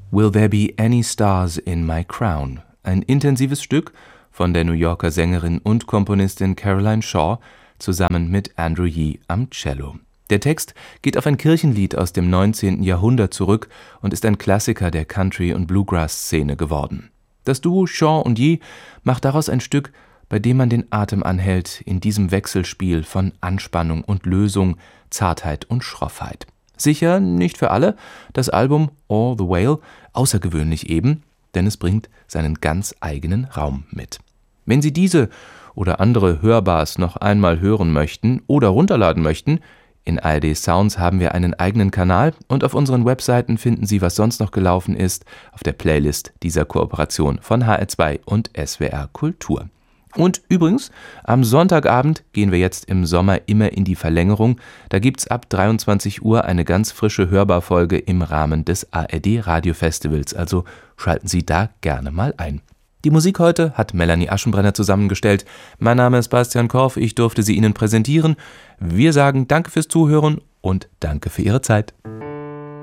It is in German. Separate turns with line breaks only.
Will There Be Any Stars in My Crown? Ein intensives Stück von der New Yorker Sängerin und Komponistin Caroline Shaw zusammen mit Andrew Yee am Cello. Der Text geht auf ein Kirchenlied aus dem 19. Jahrhundert zurück und ist ein Klassiker der Country- und Bluegrass-Szene geworden. Das Duo Shaw und Yee macht daraus ein Stück, bei dem man den Atem anhält in diesem Wechselspiel von Anspannung und Lösung, Zartheit und Schroffheit. Sicher nicht für alle, das Album All the Whale außergewöhnlich eben, denn es bringt seinen ganz eigenen Raum mit. Wenn Sie diese oder andere Hörbars noch einmal hören möchten oder runterladen möchten, in ARD Sounds haben wir einen eigenen Kanal und auf unseren Webseiten finden Sie, was sonst noch gelaufen ist, auf der Playlist dieser Kooperation von HR2 und SWR Kultur. Und übrigens, am Sonntagabend gehen wir jetzt im Sommer immer in die Verlängerung. Da gibt's ab 23 Uhr eine ganz frische Hörbarfolge im Rahmen des ARD Radiofestivals, also schalten Sie da gerne mal ein. Die Musik heute hat Melanie Aschenbrenner zusammengestellt. Mein Name ist Bastian Korf, ich durfte sie Ihnen präsentieren. Wir sagen danke fürs Zuhören und danke für Ihre Zeit.